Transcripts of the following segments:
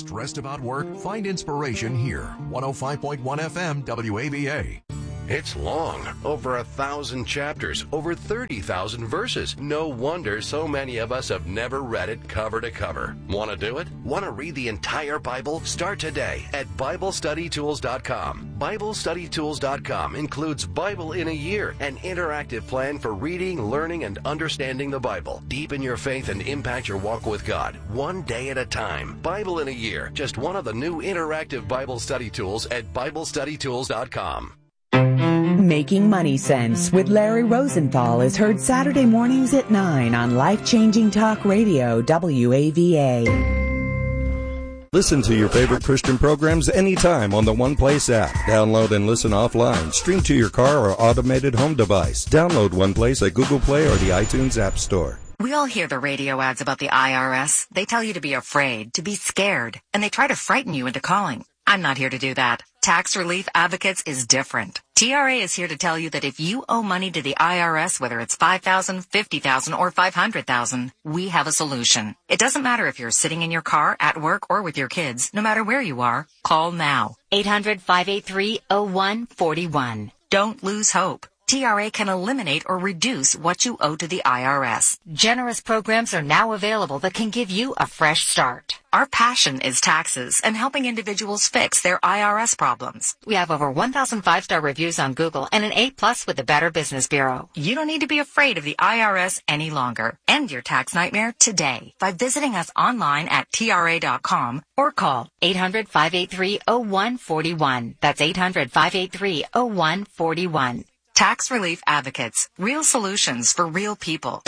Stressed about work? Find inspiration here. 105.1 FM WAVA. It's long, over 1,000 chapters, over 30,000 verses. No wonder so many of us have never read it cover to cover. Want to do it? Want to read the entire Bible? Start today at BibleStudyTools.com. BibleStudyTools.com includes Bible in a Year, an interactive plan for reading, learning, and understanding the Bible. Deepen your faith and impact your walk with God, one day at a time. Bible in a Year, just one of the new interactive Bible study tools at BibleStudyTools.com. Making Money Sense with Larry Rosenthal is heard Saturday mornings at 9 on Life-Changing Talk Radio, WAVA. Listen to your favorite Christian programs anytime on the One Place app. Download and listen offline. Stream to your car or automated home device. Download One Place at Google Play or the iTunes App Store. We all hear the radio ads about the IRS. They tell you to be afraid, to be scared, and they try to frighten you into calling. I'm not here to do that. Tax Relief Advocates is different. TRA is here to tell you that if you owe money to the IRS, whether it's $5,000, $50,000, or $500,000, we have a solution. It doesn't matter if you're sitting in your car, at work, or with your kids. No matter where you are, call now. 800-583-0141. Don't lose hope. TRA can eliminate or reduce what you owe to the IRS. Generous programs are now available that can give you a fresh start. Our passion is taxes and helping individuals fix their IRS problems. We have over 1,000 5-star reviews on Google and an A+ with the Better Business Bureau. You don't need to be afraid of the IRS any longer. End your tax nightmare today by visiting us online at TRA.com or call 800-583-0141. That's 800-583-0141. Tax Relief Advocates. Real solutions for real people.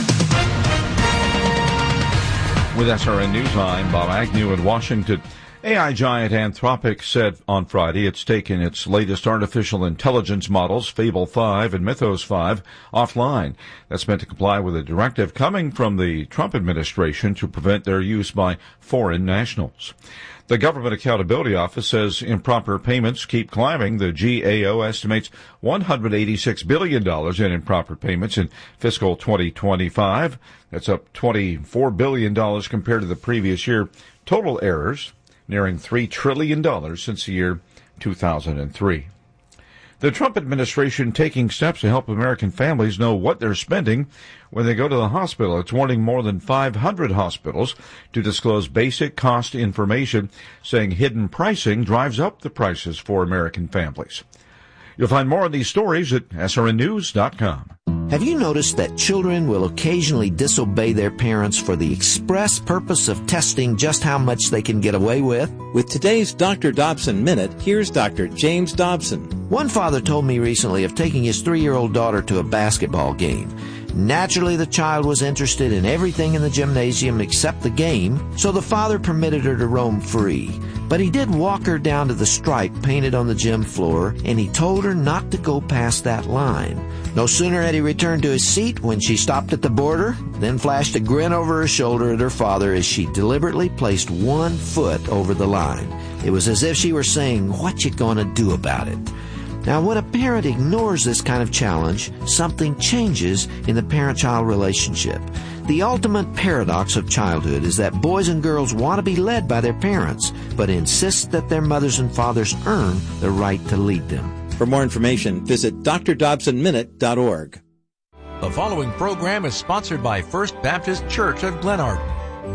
With SRN News, I'm Bob Agnew in Washington. AI giant Anthropic said on Friday it's taken its latest artificial intelligence models, Fable 5 and Mythos 5, offline. That's meant to comply with a directive coming from the Trump administration to prevent their use by foreign nationals. The Government Accountability Office says improper payments keep climbing. The GAO estimates $186 billion in improper payments in fiscal 2025. That's up $24 billion compared to the previous year. Total errors nearing $3 trillion since the year 2003. The Trump administration taking steps to help American families know what they're spending when they go to the hospital. It's warning more than 500 hospitals to disclose basic cost information, saying hidden pricing drives up the prices for American families. You'll find more of these stories at srnnews.com. Have you noticed that children will occasionally disobey their parents for the express purpose of testing just how much they can get away with? With today's Dr. Dobson Minute, here's Dr. James Dobson. One father told me recently of taking his 3-year-old daughter to a basketball game. Naturally, the child was interested in everything in the gymnasium except the game, so the father permitted her to roam free. But he did walk her down to the stripe painted on the gym floor, and he told her not to go past that line. No sooner had he returned to his seat when she stopped at the border, then flashed a grin over her shoulder at her father as she deliberately placed 1 foot over the line. It was as if she were saying, "What you gonna do about it?" Now, when a parent ignores this kind of challenge, something changes in the parent-child relationship. The ultimate paradox of childhood is that boys and girls want to be led by their parents, but insist that their mothers and fathers earn the right to lead them. For more information, visit drdobsonminute.org. The following program is sponsored by First Baptist Church of Glenarden.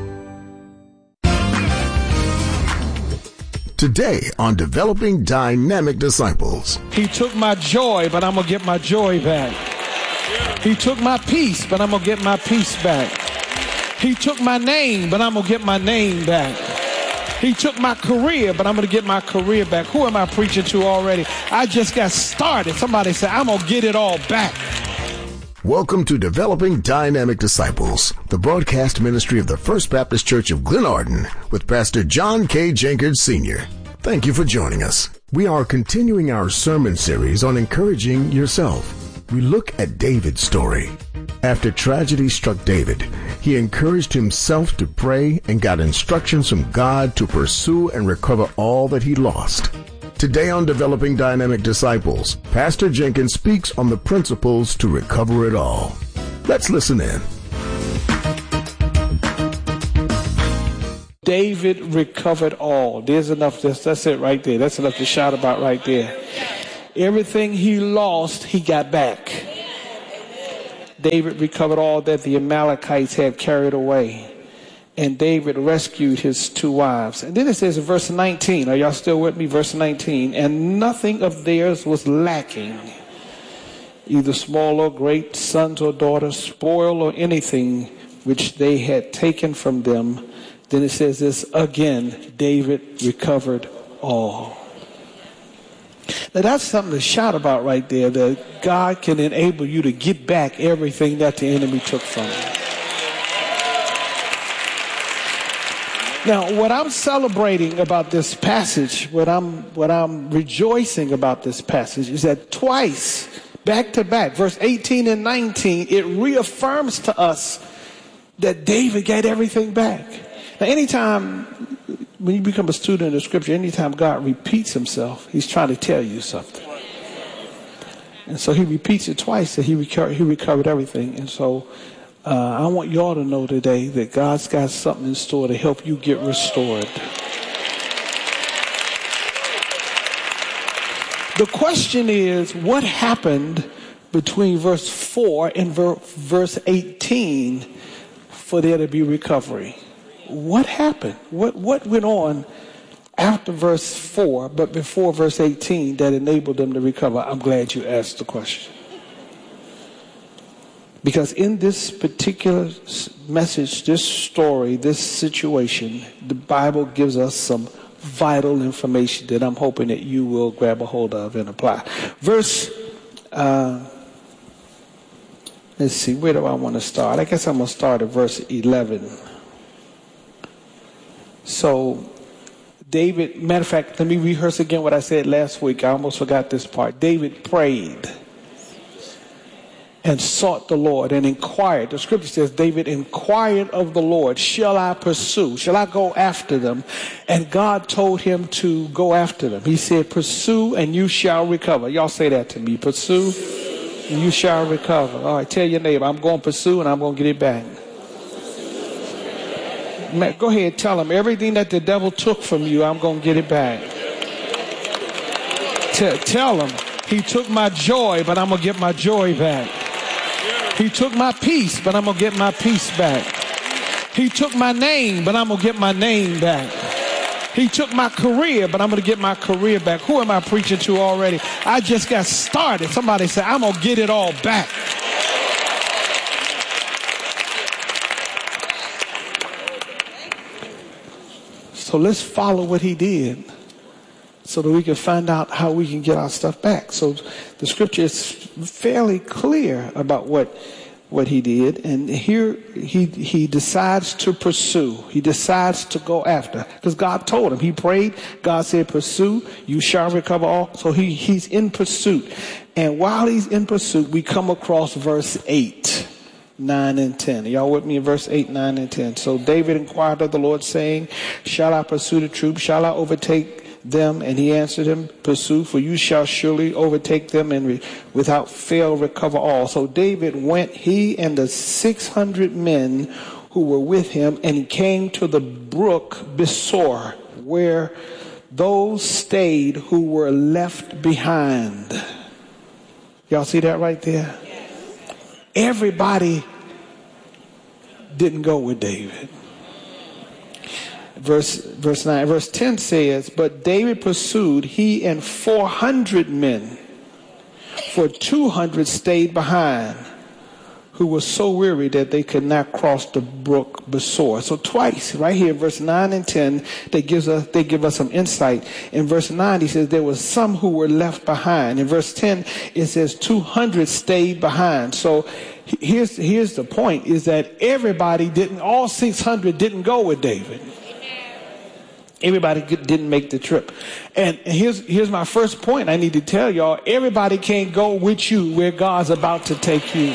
Today on Developing Dynamic Disciples. He took my joy, but I'm going to get my joy back. He took my peace, but I'm going to get my peace back. He took my name, but I'm going to get my name back. He took my career, but I'm going to get my career back. Who am I preaching to already? I just got started. Somebody said, I'm going to get it all back. Welcome to Developing Dynamic Disciples, the broadcast ministry of the First Baptist Church of Glenarden with Pastor John K. Jenkins Sr. Thank you for joining us. We are continuing our sermon series on encouraging yourself. We look at David's story. After tragedy struck David, he encouraged himself to pray and got instructions from God to pursue and recover all that he lost. Today on Developing Dynamic Disciples, Pastor Jenkins speaks on the principles to recover it all. Let's listen in. David recovered all. There's enough. That's it right there. That's enough to shout about right there. Everything he lost, he got back. David recovered all that the Amalekites had carried away. And David rescued his 2 wives. And then it says in verse 19, are y'all still with me? Verse 19, and nothing of theirs was lacking, either small or great, sons or daughters, spoil or anything which they had taken from them. Then it says this again, David recovered all. Now that's something to shout about right there, that God can enable you to get back everything that the enemy took from you. Now, what I'm celebrating about this passage, what I'm rejoicing about this passage is that twice, back to back, verse 18 and 19, it reaffirms to us that David got everything back. Now, anytime, when you become a student of Scripture, anytime God repeats himself, he's trying to tell you something. And so he repeats it twice that he recovered everything. And so I want y'all to know today that God's got something in store to help you get restored. The question is, what happened between verse 4 and verse 18 for there to be recovery? What happened? What went on after verse 4 but before verse 18 that enabled them to recover? I'm glad you asked the question. Because in this particular message, this story, this situation, the Bible gives us some vital information that I'm hoping that you will grab a hold of and apply. Let's see, where do I want to start? I guess I'm going to start at verse 11. So, David, matter of fact, let me rehearse again what I said last week. I almost forgot this part. David prayed and sought the Lord and inquired. The scripture says David inquired of the Lord, shall I pursue? Shall I go after them? And God told him to go after them. He said, pursue and you shall recover. Y'all say that to me. Pursue and you shall recover. All right, tell your neighbor, I'm going to pursue and I'm going to get it back. Go ahead, tell him everything that the devil took from you, I'm going to get it back. Tell him, he took my joy, but I'm going to get my joy back. He took my peace, but I'm going to get my peace back. He took my name, but I'm going to get my name back. He took my career, but I'm going to get my career back. Who am I preaching to already? I just got started. Somebody said, I'm going to get it all back. So let's follow what he did so that we can find out how we can get our stuff back. So the scripture is fairly clear about what he did. And here he decides to pursue. He decides to go after. Because God told him. He prayed. God said, pursue. You shall recover all. So he's in pursuit. And while he's in pursuit, we come across verse 8. 9 and 10. Are y'all with me in verse 8, 9, and 10? So David inquired of the Lord, saying, shall I pursue the troops? Shall I overtake them? And he answered him, pursue, for you shall surely overtake them and without fail recover all. So David went, he and the 600 men who were with him, and he came to the brook Besor, where those stayed who were left behind. Y'all see that right there? Everybody didn't go with David. Verse 9, verse 10 says, but David pursued, he and 400 men, for 200 stayed behind, who were so weary that they could not cross the brook Besor. So twice, right here, verse 9 and 10, they give us some insight. In verse 9, he says there were some who were left behind. In verse 10, it says 200 stayed behind. So here's the point, is that all 600 didn't go with David. Everybody didn't make the trip. And here's my first point I need to tell y'all. Everybody can't go with you where God's about to take you.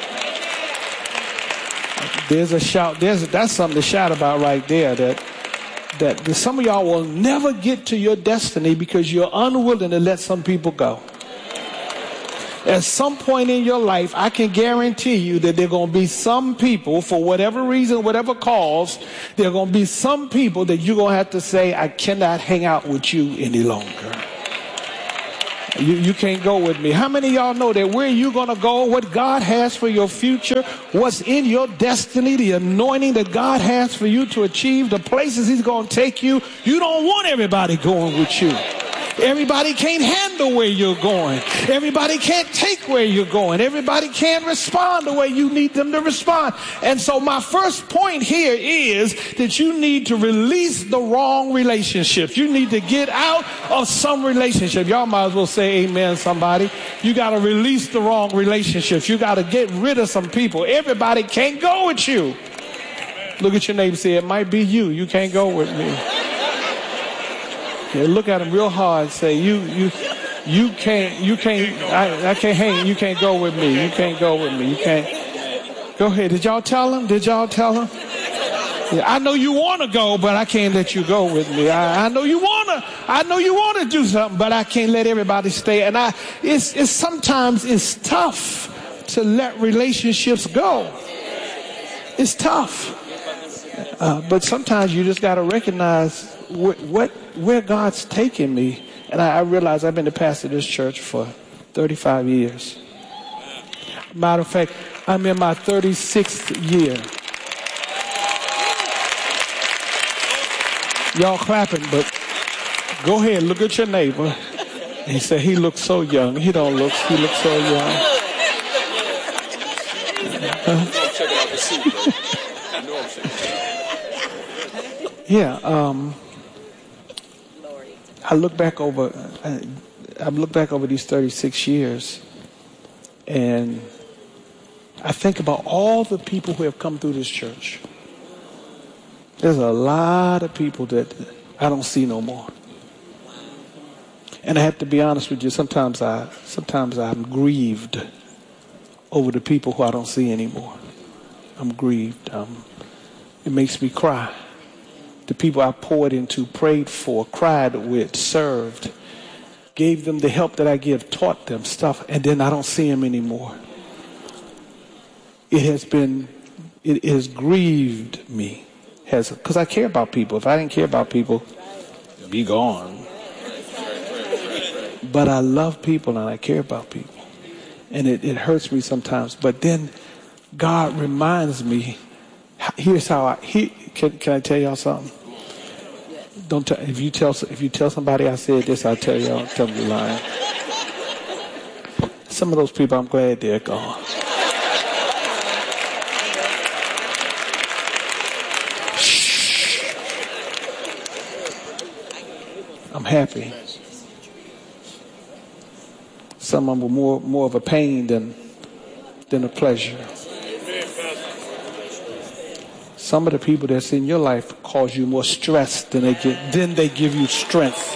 There's a shout. That's something to shout about right there. That some of y'all will never get to your destiny because you're unwilling to let some people go. At some point in your life, I can guarantee you that there are going to be some people, for whatever reason, whatever cause, there are going to be some people that you're going to have to say, I cannot hang out with you any longer. You can't go with me. How many of y'all know that where you're going to go, what God has for your future, what's in your destiny, the anointing that God has for you to achieve, the places he's going to take you, you don't want everybody going with you. Everybody can't handle where you're going. Everybody can't take where you're going. Everybody can't respond the way you need them to respond. And so my first point here is that you need to release the wrong relationships. You need to get out of some relationship. Y'all might as well say amen, somebody. You got to release the wrong relationships. You got to get rid of some people. Everybody can't go with you. Look at your neighbor and say, it might be you. You can't go with me. Yeah, look at him real hard and say, I can't hang, you can't go with me. You can't go with me. You can't. Go ahead. Did y'all tell him? Yeah, I know you want to go, but I can't let you go with me. I know you want to do something, but I can't let everybody stay. And it's sometimes it's tough to let relationships go. It's tough. But sometimes you just got to recognize where God's taking me. And I realize I've been the pastor of this church for 35 years. Matter of fact, I'm in my 36th year. Y'all clapping, but go ahead, look at your neighbor. He said, he looks so young. He looks so young. Yeah, I look back over these 36 years, and I think about all the people who have come through this church. There's a lot of people that I don't see no more. And I have to be honest with you, sometimes I'm grieved over the people who I don't see anymore. I'm grieved. It makes me cry. The people I poured into, prayed for, cried with, served, gave them the help that I give, taught them stuff, and then I don't see them anymore. It has grieved me, because I care about people. If I didn't care about people, they'd be gone. But I love people and I care about people, and it hurts me sometimes. But then God reminds me. Here's how can I tell y'all something? If you tell somebody I said this, I'll tell y'all. Tell me you're lying. Some of those people, I'm glad they're gone. I'm happy. Some of them were more of a pain than a pleasure. Some of the people that's in your life cause you more stress than they give you strength.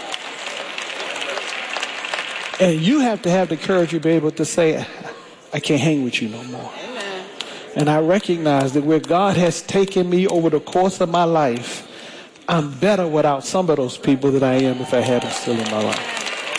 And you have to have the courage to be able to say, I can't hang with you no more. And I recognize that where God has taken me over the course of my life, I'm better without some of those people than I am if I had them still in my life.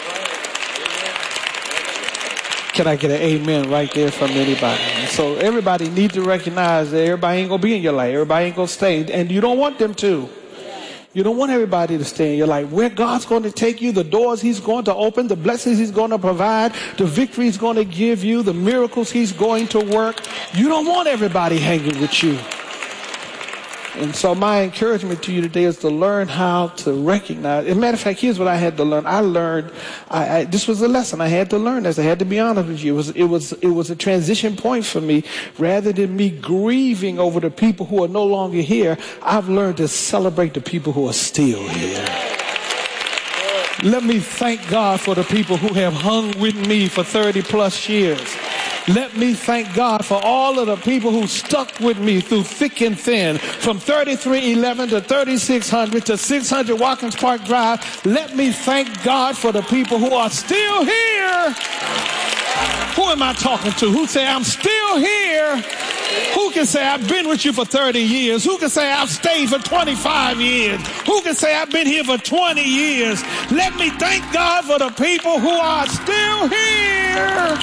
Can I get an amen right there from anybody? And so everybody needs to recognize that everybody ain't going to be in your life. Everybody ain't going to stay. And you don't want them to. You don't want everybody to stay in your life. Where God's going to take you, the doors he's going to open, the blessings he's going to provide, the victory he's going to give you, the miracles he's going to work. You don't want everybody hanging with you. And so my encouragement to you today is to learn how to recognize. As a matter of fact, here's what I had to learn. I learned, this was a lesson I had to learn, as I had to be honest with you. It was a transition point for me. Rather than me grieving over the people who are no longer here, I've learned to celebrate the people who are still here. Let me thank God for the people who have hung with me for 30 plus years. Let me thank God for all of the people who stuck with me through thick and thin, from 3311 to 3600 to 600 Watkins Park Drive. Let me thank God for the people who are still here. Who am I talking to? Who say, I'm still here Who can say I've been with you for 30 years? Who can say I've stayed for 25 years? Who can say I've been here for 20 years? Let me thank God for the people who are still here.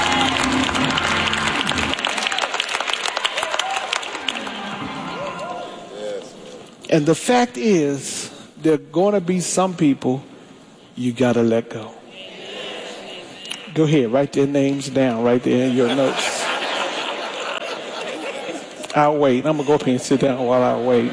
And the fact is, there are going to be some people you got to let go. Go ahead, write their names down right there in your notes. I'll wait. I'm going to go up here and sit down while I wait.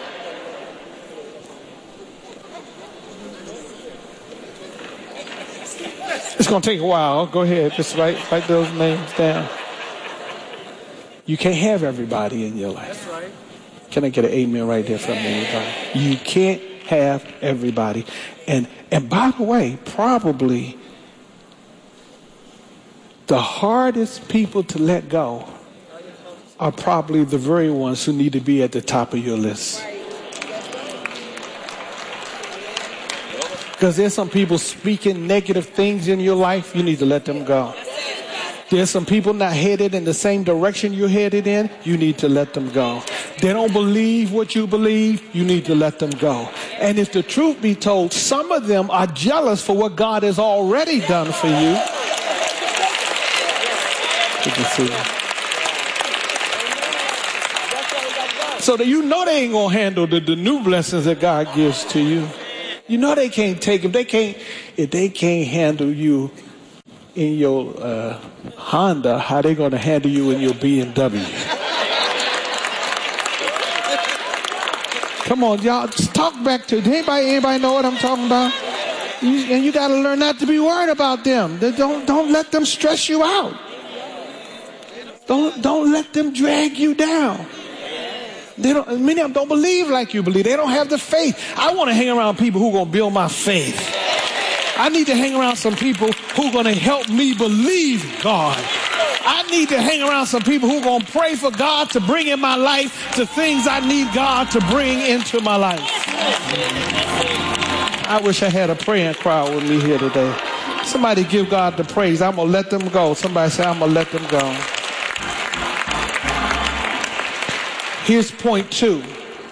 It's going to take a while. Go ahead. Just write those names down. You can't have everybody in your life. That's right. Can I get an amen right there from anybody? You can't have everybody. And by the way, probably the hardest people to let go are probably the very ones who need to be at the top of your list. Because there's some people speaking negative things in your life, you need to let them go. There's some people not headed in the same direction you're headed in, you need to let them go. They don't believe what you believe, you need to let them go. And if the truth be told, some of them are jealous for what God has already done for you. Good to see you. So that you know they ain't gonna handle the new blessings that God gives to you. You know they can't take them. If they can't handle you in your Honda, how they gonna handle you in your BMW? Come on, y'all, just talk back to anybody know what I'm talking about? And you got to learn not to be worried about them. Don't let them stress you out. Don't let them drag you down. Many of them don't believe like you believe. They don't have the faith. I want to hang around people who are going to build my faith. I need to hang around some people who are going to help me believe God. I need to hang around some people who are going to pray for God to bring in my life the things I need God to bring into my life. I wish I had a praying crowd with me here today. Somebody give God the praise. I'm going to let them go. Somebody say, I'm going to let them go. Here's point two.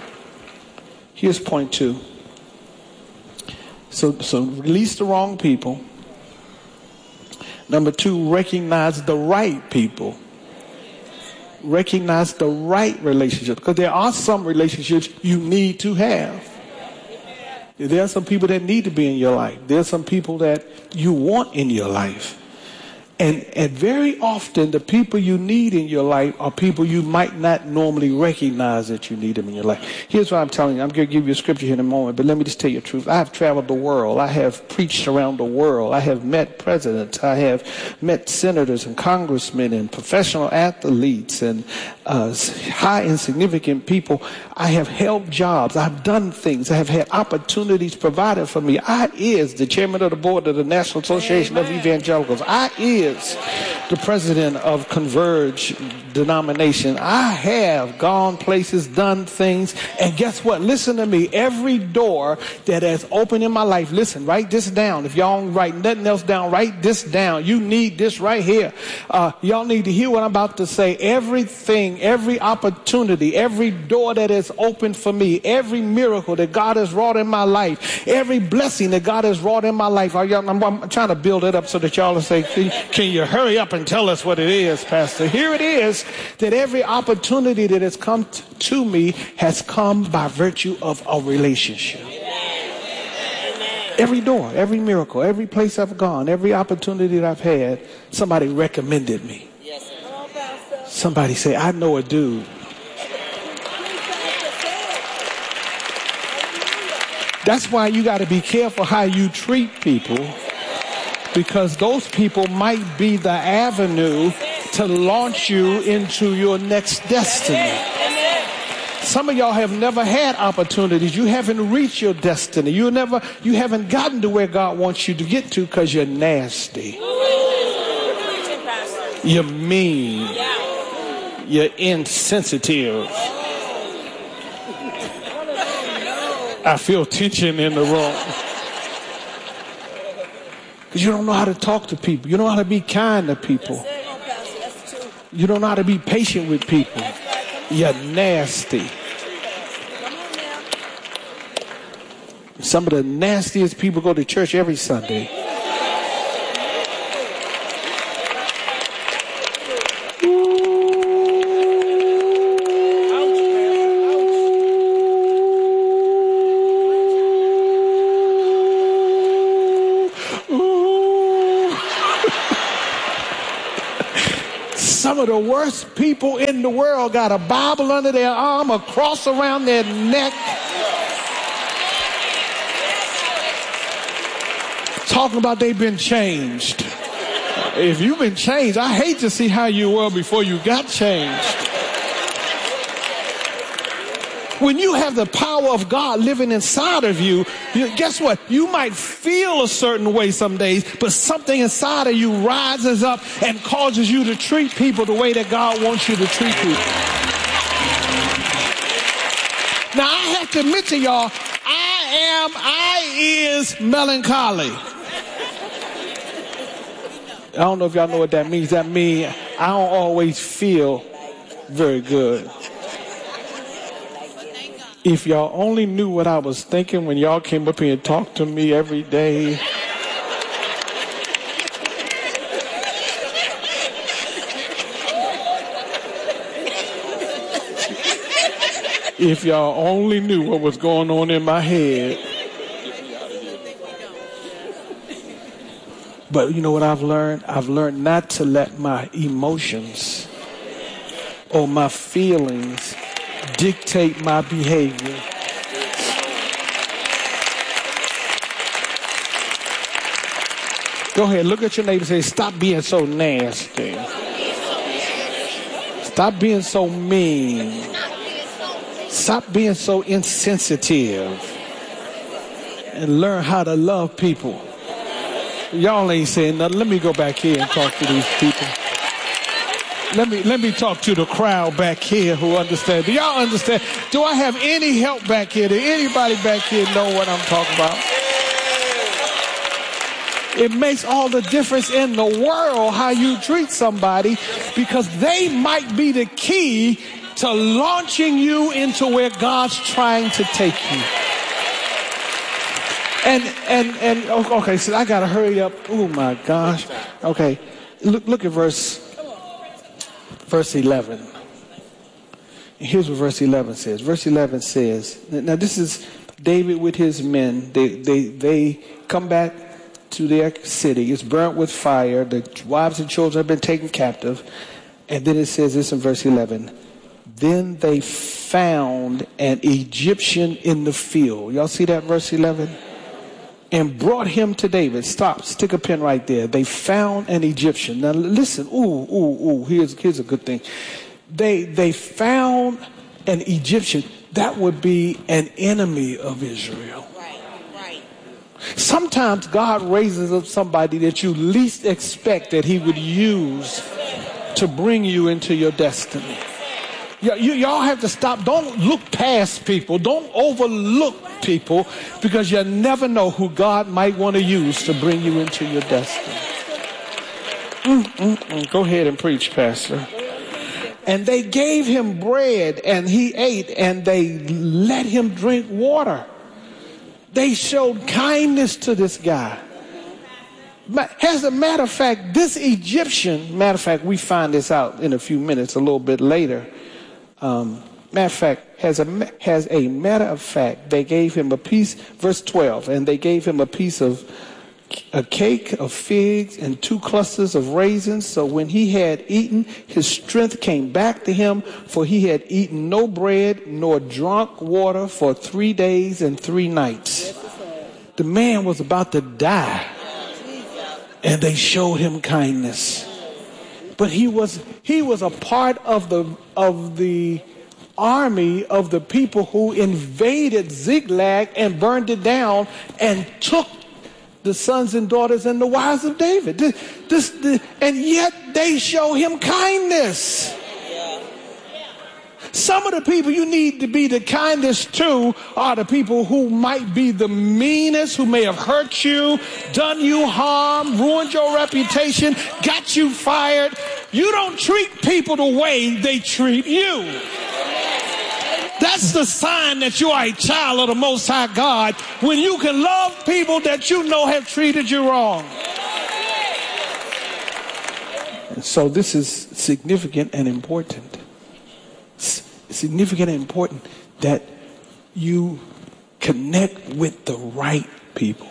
So release the wrong people. Number two, recognize the right people. Recognize the right relationship. Because there are some relationships you need to have. There are some people that need to be in your life. There are some people that you want in your life. And very often the people you need in your life are people you might not normally recognize that you need them in your life. Here's what I'm telling you. I'm going to give you a scripture here in a moment, but let me just tell you the truth. I have traveled the world. I have preached around the world. I have met presidents. I have met senators and congressmen and professional athletes and high and significant people. I have held jobs. I've done things. I have had opportunities provided for me. I is the chairman of the board of the National Association of Evangelicals. I is the president of Converge denomination. I have gone places, done things, and guess what? Listen to me. Every door that has opened in my life, listen, write this down. If y'all don't write nothing else down, write this down. You need this right here. Y'all need to hear what I'm about to say. Everything, every opportunity, every door that has opened for me, every miracle that God has wrought in my life, every blessing that God has wrought in my life. I'm trying to build it up so that y'all will say, can you hurry up and tell us what it is, Pastor? Here it is, that every opportunity that has come to me has come by virtue of a relationship. Every door, every miracle, every place I've gone, every opportunity that I've had, somebody recommended me. Somebody say, I know a dude. That's why you got to be careful how you treat people, because those people might be the avenue to launch you into your next destiny. Some of y'all have never had opportunities. You haven't reached your destiny. You haven't gotten to where God wants you to get to because you're nasty. You're mean. You're insensitive. I feel tension in the room. Because you don't know how to talk to people. You don't know how to be kind to people. You don't know how to be patient with people. You're nasty. Some of the nastiest people go to church every Sunday. Some of the worst people in the world got a Bible under their arm, a cross around their neck, talking about they've been changed. If you've been changed, I hate to see how you were before you got changed. When you have the power of God living inside of you, guess what? You might feel a certain way some days, but something inside of you rises up and causes you to treat people the way that God wants you to treat people. Now, I have to admit to y'all, I is melancholy. I don't know if y'all know what that means. That means I don't always feel very good. If y'all only knew what I was thinking when y'all came up here and talked to me every day. If y'all only knew what was going on in my head. But you know what I've learned? I've learned not to let my emotions or my feelings dictate my behavior. Go ahead, look at your neighbor and say, stop being so nasty. Stop being so mean. Stop being so insensitive. And learn how to love people. Y'all ain't saying nothing. Let me go back here and talk to these people. Let me talk to the crowd back here who understand. Do y'all understand? Do I have any help back here? Does anybody back here know what I'm talking about? It makes all the difference in the world how you treat somebody, because they might be the key to launching you into where God's trying to take you. And okay, so I gotta hurry up. Oh my gosh. Okay, look at verse 11. Here's what verse 11 says. Verse 11 says, now this is David with his men. They come back to their city. It's burnt with fire. The wives and children have been taken captive. And then it says this in verse 11. Then they found an Egyptian in the field. Y'all see that, verse 11? And brought him to David. Stop. Stick a pin right there. They found an Egyptian. Now listen. Here's a good thing. They found an Egyptian. That would be an enemy of Israel. Right. Sometimes God raises up somebody that you least expect that he would use to bring you into your destiny. Y'all have to stop. Don't look past people. Don't overlook people, because you never know who God might want to use to bring you into your destiny. Go ahead and preach, Pastor. And they gave him bread and he ate, and they let him drink water. They showed kindness to this guy. As a matter of fact, this Egyptian, we find this out in a few minutes, a little bit later. As a matter of fact, they gave him a piece, verse 12, and they gave him a piece of a cake of figs and 2 clusters of raisins. So when he had eaten, his strength came back to him, for he had eaten no bread nor drunk water for 3 days and 3 nights. The man was about to die, and they showed him kindness. But he was a part of the army of the people who invaded Ziklag and burned it down and took the sons and daughters and the wives of David. And yet they show him kindness. Some of the people you need to be the kindest to are the people who might be the meanest, who may have hurt you, done you harm, ruined your reputation, got you fired. you don't treat people the way they treat you. That's the sign that you are a child of the Most High God, when you can love people that you know have treated you wrong. And so this is significant and important. Significant and important that you connect with the right people.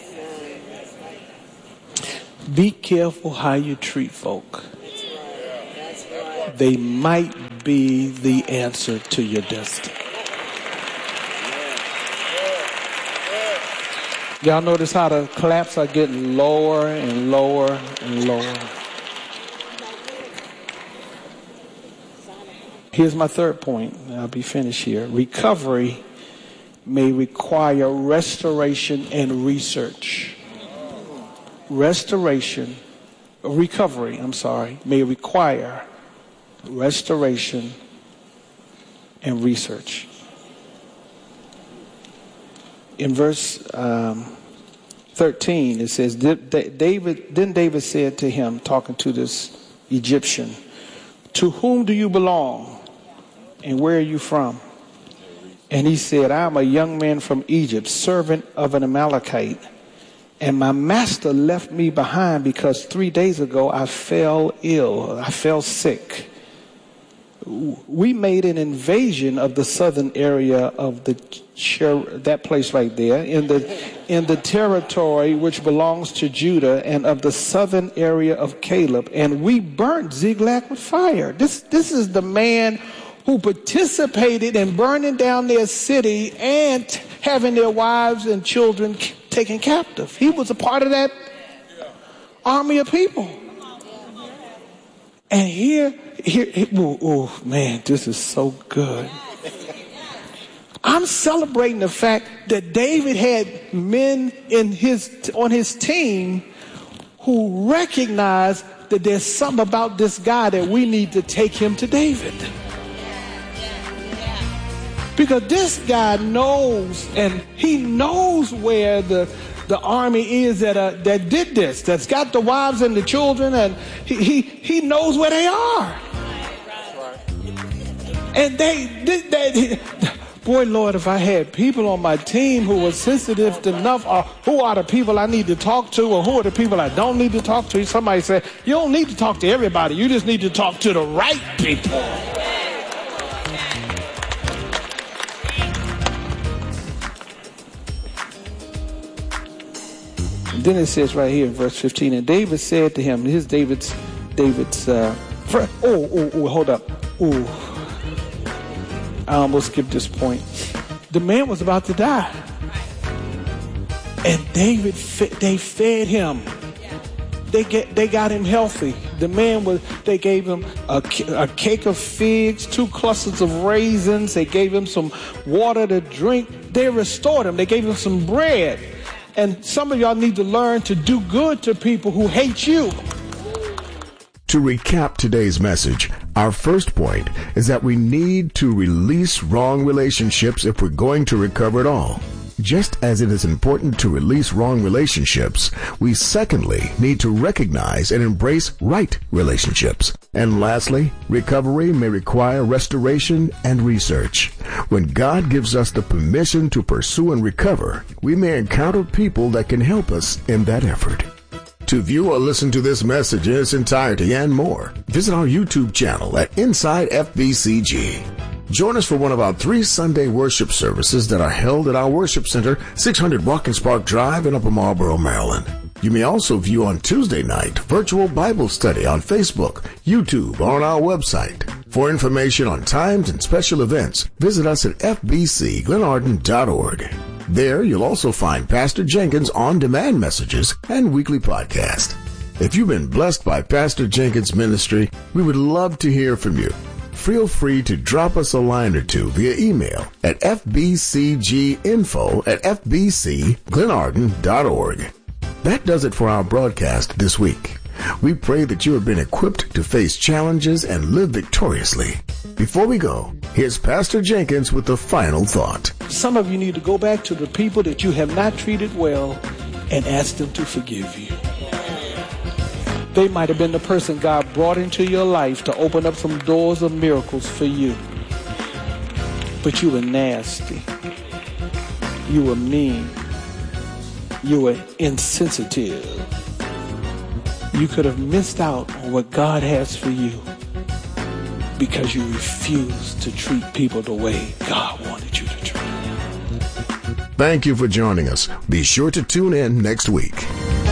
Be careful how you treat folk. They might be the answer to your destiny. Y'all notice how the claps are getting lower and lower and lower. Here's my third point. I'll be finished here. Recovery may require restoration and research. Recovery may require restoration and research. In verse 13, it says, David said to him, talking to this Egyptian, "To whom do you belong? And where are you from?" And he said, "I am a young man from Egypt, servant of an Amalekite. And my master left me behind because 3 days ago I fell ill. I fell sick. We made an invasion of the southern area of that place right there, in the territory which belongs to Judah, and of the southern area of Caleb. And we burnt Ziklag with fire." This is the man who participated in burning down their city and having their wives and children taken captive. He was a part of that army of people. And here, oh man, this is so good. I'm celebrating the fact that David had men on his team who recognized that there's something about this guy that we need to take him to David. Because this guy knows, and he knows where the army is that did this, that's got the wives and the children, and he knows where they are. And they boy, Lord, if I had people on my team who were sensitive enough, or who are the people I need to talk to, or who are the people I don't need to talk to. Somebody said, you don't need to talk to everybody, you just need to talk to the right people. Then it says right here in verse 15, and David said to him, here's David's friend. Hold up. I almost skipped this point. The man was about to die. And they fed him. They got him healthy. The man they gave him a cake of figs, 2 clusters of raisins. They gave him some water to drink. They restored him. They gave him some bread. And some of y'all need to learn to do good to people who hate you. To recap today's message, our first point is that we need to release wrong relationships if we're going to recover at all. Just as it is important to release wrong relationships, we secondly need to recognize and embrace right relationships. And lastly, recovery may require restoration and research. When God gives us the permission to pursue and recover, we may encounter people that can help us in that effort. To view or listen to this message in its entirety and more, visit our YouTube channel at Inside FBCG. Join us for one of our 3 Sunday worship services that are held at our worship center, 600 Watkins Park Drive in Upper Marlboro, Maryland. You may also view on Tuesday night virtual Bible study on Facebook, YouTube, or on our website. For information on times and special events, visit us at fbcglenarden.org. There, you'll also find Pastor Jenkins' on-demand messages and weekly podcast. If you've been blessed by Pastor Jenkins' ministry, we would love to hear from you. Feel free to drop us a line or two via email at fbcginfo@fbcglenarden.org. That does it for our broadcast this week. We pray that you have been equipped to face challenges and live victoriously. Before we go, here's Pastor Jenkins with the final thought. Some of you need to go back to the people that you have not treated well and ask them to forgive you. They might have been the person God brought into your life to open up some doors of miracles for you. But you were nasty. You were mean. You were insensitive. You could have missed out on what God has for you because you refused to treat people the way God wanted you to treat them. Thank you for joining us. Be sure to tune in next week.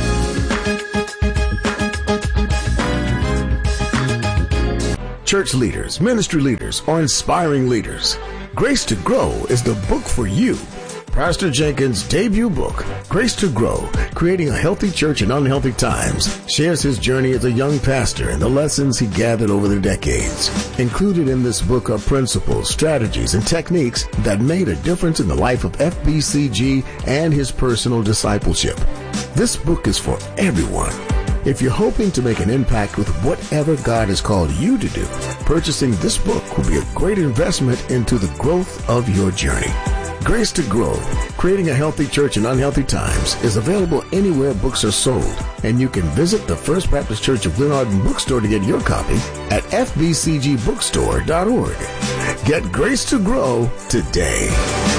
Church leaders, ministry leaders, or inspiring leaders, Grace to Grow is the book for you. Pastor Jenkins' debut book, Grace to Grow, Creating a Healthy Church in Unhealthy Times, shares his journey as a young pastor and the lessons he gathered over the decades. Included in this book are principles, strategies, and techniques that made a difference in the life of FBCG and his personal discipleship. This book is for everyone. If you're hoping to make an impact with whatever God has called you to do, purchasing this book will be a great investment into the growth of your journey. Grace to Grow, Creating a Healthy Church in Unhealthy Times is available anywhere books are sold, and you can visit the First Baptist Church of Glenarden bookstore to get your copy at fbcgbookstore.org. Get Grace to Grow today.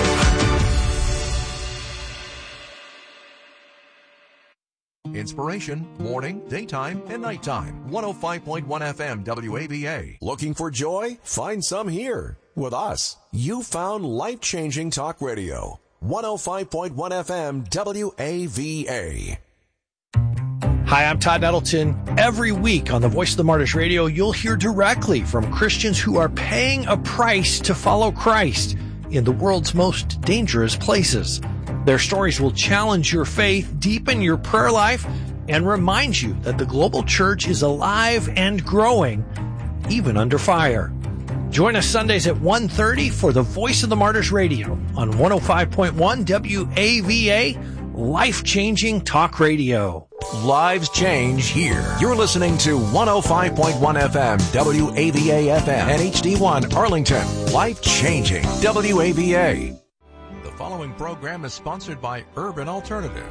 Inspiration, morning, daytime, and nighttime. 105.1 FM WAVA. Looking for joy? Find some here. With us, you found life-changing talk radio. 105.1 FM WAVA. Hi, I'm Todd Nettleton. Every week on the Voice of the Martyrs Radio, you'll hear directly from Christians who are paying a price to follow Christ in the world's most dangerous places. Their stories will challenge your faith, deepen your prayer life, and remind you that the global church is alive and growing, even under fire. Join us Sundays at 1:30 for the Voice of the Martyrs Radio on 105.1 WAVA, life-changing talk radio. Lives change here. You're listening to 105.1 FM, WAVA FM, and HD1 Arlington. Life-changing WAVA. The following program is sponsored by Urban Alternative.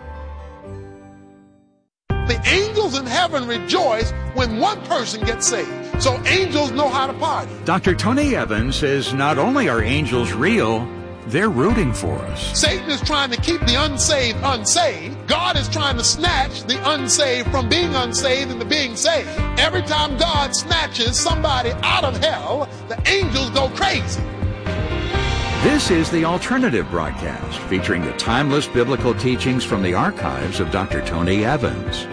The angels in heaven rejoice when one person gets saved. So angels know how to party. Dr. Tony Evans says not only are angels real, they're rooting for us. Satan is trying to keep the unsaved unsaved. God is trying to snatch the unsaved from being unsaved into being saved. Every time God snatches somebody out of hell, the angels go crazy. This is the Alternative Broadcast, featuring the timeless biblical teachings from the archives of Dr. Tony Evans.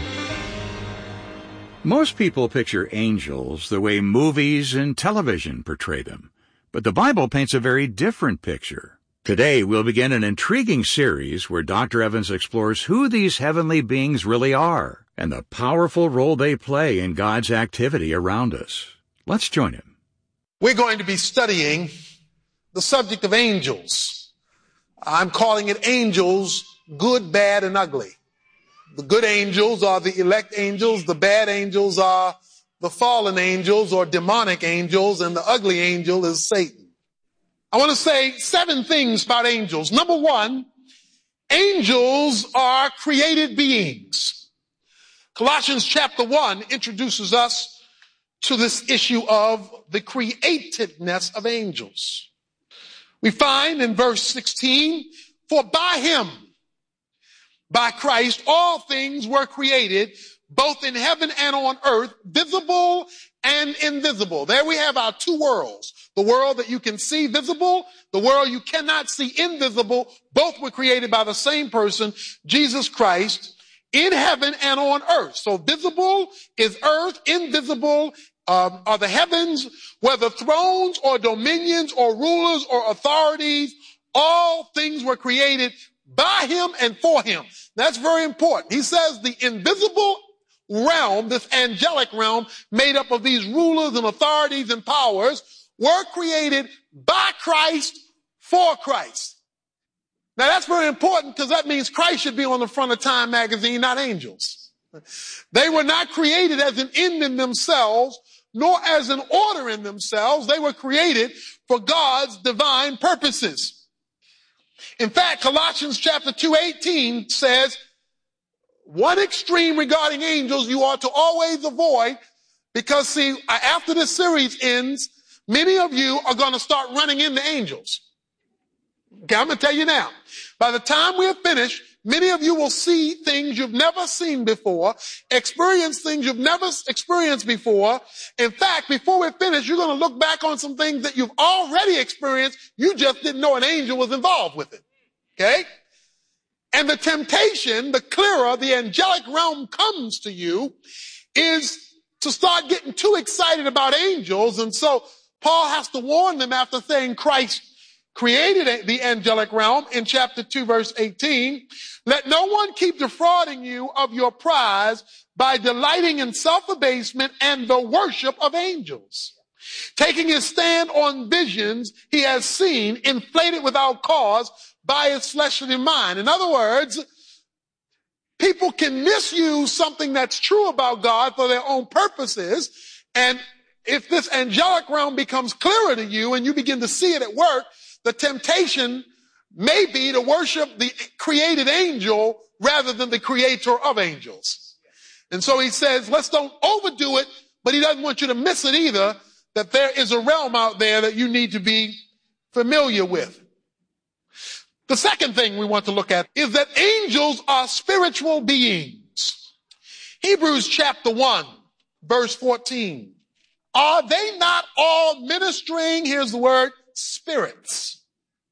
Most people picture angels the way movies and television portray them, but the Bible paints a very different picture. Today, we'll begin an intriguing series where Dr. Evans explores who these heavenly beings really are and the powerful role they play in God's activity around us. Let's join him. We're going to be studying the subject of angels. I'm calling it angels, good, bad, and ugly. The good angels are the elect angels. The bad angels are the fallen angels or demonic angels. And the ugly angel is Satan. I want to say 7 things about angels. Number 1, angels are created beings. Colossians chapter 1 introduces us to this issue of the createdness of angels. We find in verse 16, for by him, by Christ, all things were created, both in heaven and on earth, visible and invisible. There we have our 2 worlds. The world that you can see visible, the world you cannot see invisible. Both were created by the same person, Jesus Christ, in heaven and on earth. So visible is earth, invisible are the heavens, whether thrones or dominions or rulers or authorities, all things were created by him and for him. That's very important. He says the invisible realm, this angelic realm made up of these rulers and authorities and powers, were created by Christ for Christ. Now that's very important because that means Christ should be on the front of Time magazine, not angels. They were not created as an end in themselves, nor as an order in themselves. They were created for God's divine purposes. In fact, Colossians chapter 2:18 says, One extreme regarding angels you ought to always avoid, because see, after this series ends, many of you are going to start running into angels. Okay, I'm going to tell you now. By the time we're finished, many of you will see things you've never seen before, experience things you've never experienced before. In fact, before we're finished, you're going to look back on some things that you've already experienced. You just didn't know an angel was involved with it. Okay? And the temptation, the clearer the angelic realm comes to you, is to start getting too excited about angels. And so Paul has to warn them after saying Christ created the angelic realm in chapter 2, verse 18. Let no one keep defrauding you of your prize by delighting in self-abasement and the worship of angels. Taking his stand on visions he has seen, inflated without cause by his fleshly mind. In other words, people can misuse something that's true about God for their own purposes. And if this angelic realm becomes clearer to you and you begin to see it at work, the temptation may be to worship the created angel rather than the creator of angels. And so he says, let's don't overdo it, but he doesn't want you to miss it either, that there is a realm out there that you need to be familiar with. The second thing we want to look at is that angels are spiritual beings. Hebrews chapter 1, verse 14. Are they not all ministering, here's the word, spirits,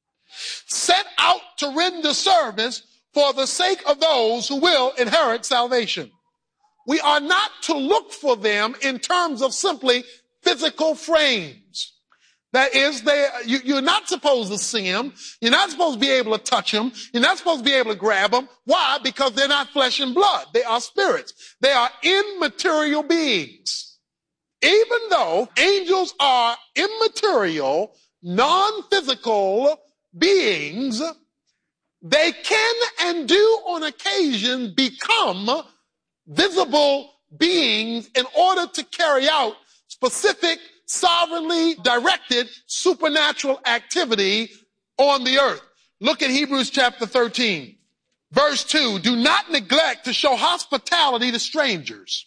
sent out to render service for the sake of those who will inherit salvation? We are not to look for them in terms of simply physical frames. That is, you're not supposed to see them. You're not supposed to be able to touch them. You're not supposed to be able to grab them. Why? Because they're not flesh and blood. They are spirits. They are immaterial beings. Even though angels are immaterial, non-physical beings, they can and do on occasion become visible beings in order to carry out specific, sovereignly directed supernatural activity on the earth. Look at Hebrews chapter 13, verse 2. Do not neglect to show hospitality to strangers,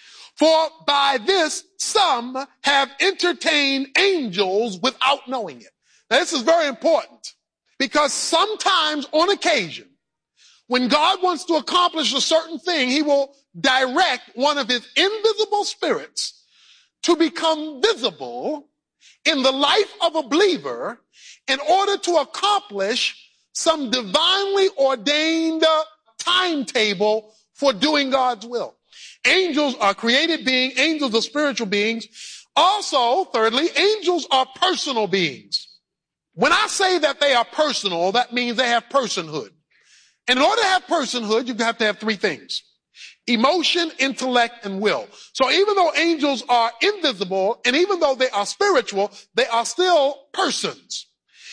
for by this some have entertained angels without knowing it. Now, this is very important, because sometimes on occasion, when God wants to accomplish a certain thing, he will direct one of his invisible spirits to become visible in the life of a believer in order to accomplish some divinely ordained timetable for doing God's will. Angels are created beings. Angels are spiritual beings. Also, thirdly, angels are personal beings. When I say that they are personal, that means they have personhood. And in order to have personhood, you have to have three things: emotion, intellect, and will. So even though angels are invisible and even though they are spiritual, they are still persons.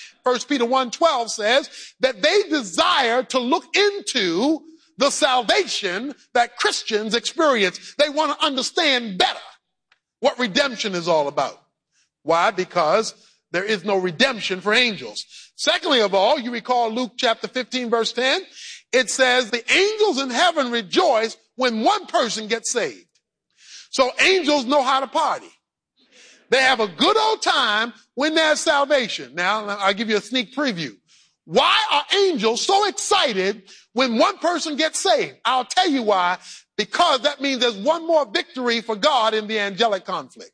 1 Peter 1:12 says that they desire to look into the salvation that Christians experience. They want to understand better what redemption is all about. Why? Because there is no redemption for angels. Secondly of all, you recall Luke chapter 15, verse 10. It says the angels in heaven rejoice when one person gets saved. So angels know how to party. They have a good old time when there's salvation. Now, I'll give you a sneak preview. Why are angels so excited when one person gets saved? I'll tell you why. Because that means there's one more victory for God in the angelic conflict.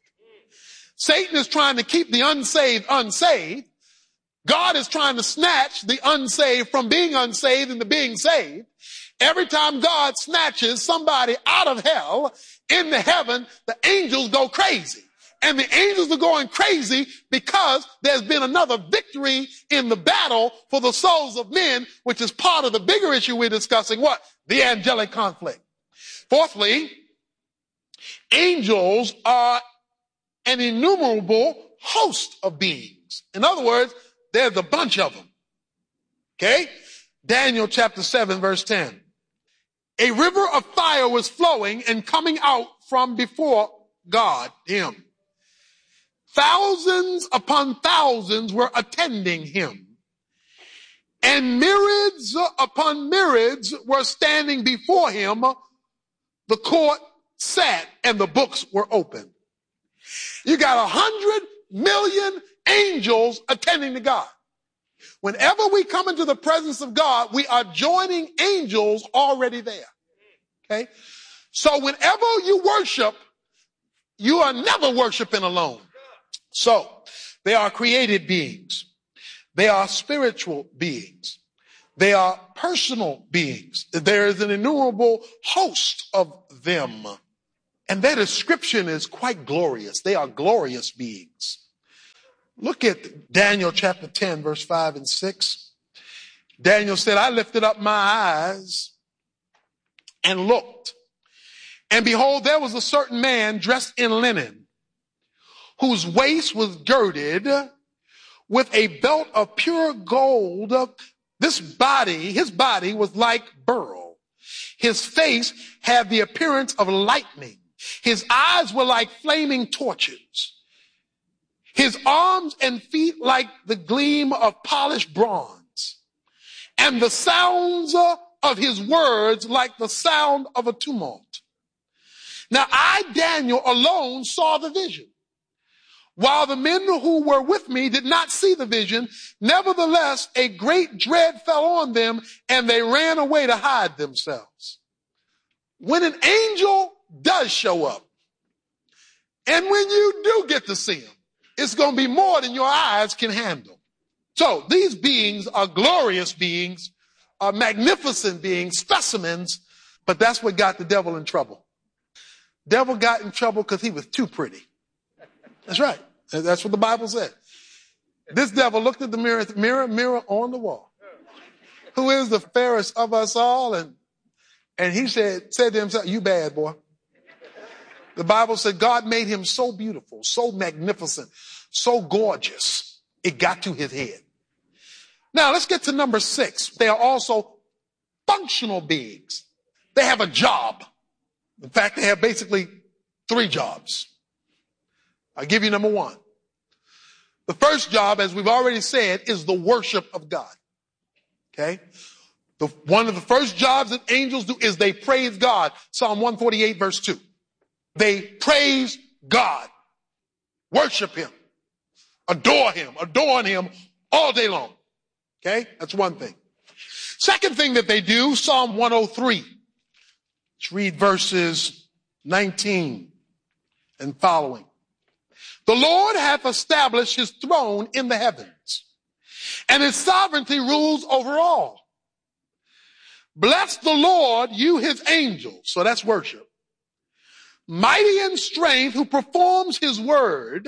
Satan is trying to keep the unsaved unsaved. God is trying to snatch the unsaved from being unsaved into being saved. Every time God snatches somebody out of hell into heaven, the angels go crazy. And the angels are going crazy because there's been another victory in the battle for the souls of men, which is part of the bigger issue we're discussing. What? The angelic conflict. Fourthly, angels are an innumerable host of beings. In other words, there's a bunch of them. Okay? Daniel chapter 7, verse 10. A river of fire was flowing and coming out from before God, him. Thousands upon thousands were attending him. And myriads upon myriads were standing before him. The court sat and the books were open. You got 100 million angels attending to God. Whenever we come into the presence of God, we are joining angels already there. Okay? So whenever you worship, you are never worshiping alone. So they are created beings. They are spiritual beings. They are personal beings. There is an innumerable host of them. And their description is quite glorious. They are glorious beings. Look at Daniel chapter 10, verse 5 and 6. Daniel said, I lifted up my eyes and looked. And behold, there was a certain man dressed in linen, whose waist was girded with a belt of pure gold. His body was like beryl. His face had the appearance of lightning. His eyes were like flaming torches. His arms and feet like the gleam of polished bronze. And the sounds of his words like the sound of a tumult. Now I, Daniel, alone saw the vision, while the men who were with me did not see the vision. Nevertheless, a great dread fell on them, and they ran away to hide themselves. When an angel does show up, and when you do get to see him, it's going to be more than your eyes can handle. So these beings are glorious beings, are magnificent beings, specimens, but that's what got the devil in trouble. Devil got in trouble because he was too pretty. That's right. That's what the Bible said. This devil looked at the mirror on the wall. Who is the fairest of us all? And he said to himself, you bad boy. The Bible said God made him so beautiful, so magnificent, so gorgeous, it got to his head. Now let's get to number 6. They are also functional beings. They have a job. In fact, they have basically 3 jobs. I'll give you number 1. The first job, as we've already said, is the worship of God. Okay? One of the first jobs that angels do is they praise God. Psalm 148, verse 2. They praise God, worship him, adore him, adorn him all day long. Okay? That's one thing. Second thing that they do, Psalm 103. Let's read verses 19 and following. The Lord hath established his throne in the heavens, and his sovereignty rules over all. Bless the Lord, you his angels. So that's worship. Mighty in strength, who performs his word.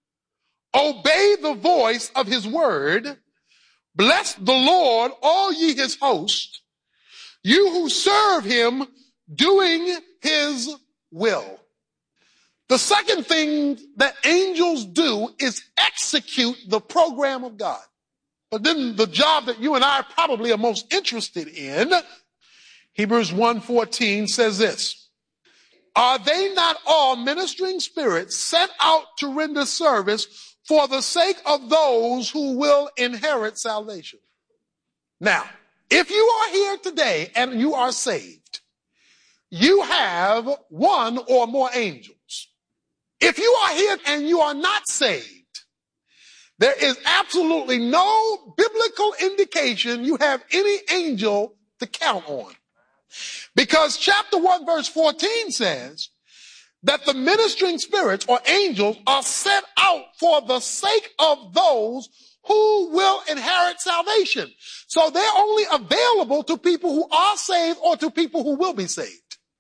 Obey the voice of his word. Bless the Lord, all ye his host. You who serve him, doing his will. The second thing that angels do is execute the program of God. But then the job that you and I probably are most interested in, Hebrews 1:14 says this. Are they not all ministering spirits sent out to render service for the sake of those who will inherit salvation? Now, if you are here today and you are saved, you have one or more angels. If you are here and you are not saved, there is absolutely no biblical indication you have any angel to count on. Because chapter 1 verse 14 says that the ministering spirits or angels are sent out for the sake of those who will inherit salvation. So they're only available to people who are saved or to people who will be saved.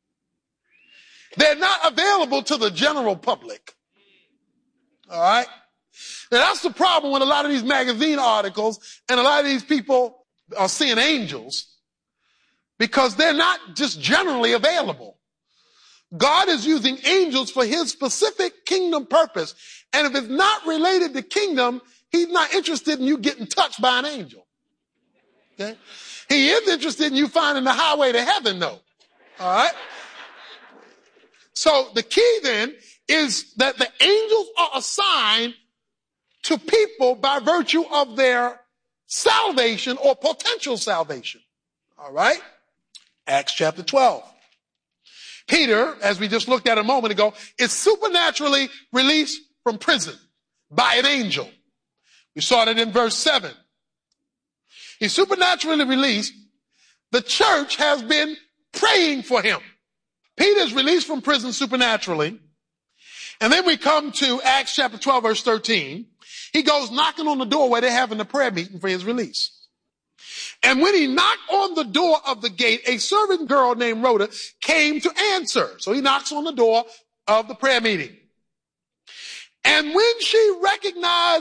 They're not available to the general public. All right? Now that's the problem with a lot of these magazine articles and a lot of these people are seeing angels, because they're not just generally available. God is using angels for his specific kingdom purpose. And if it's not related to kingdom, he's not interested in you getting touched by an angel. Okay? He is interested in you finding the highway to heaven, though. All right? So the key then is that the angels are assigned to people by virtue of their salvation or potential salvation. All right? Acts chapter 12. Peter, as we just looked at a moment ago, is supernaturally released from prison by an angel. We saw that in verse 7. He's supernaturally released. The church has been praying for him. Peter's released from prison supernaturally. And then we come to Acts chapter 12, verse 13. He goes knocking on the door where they're having a prayer meeting for his release. And when he knocked on the door of the gate, a servant girl named Rhoda came to answer. So he knocks on the door of the prayer meeting. And when she recognized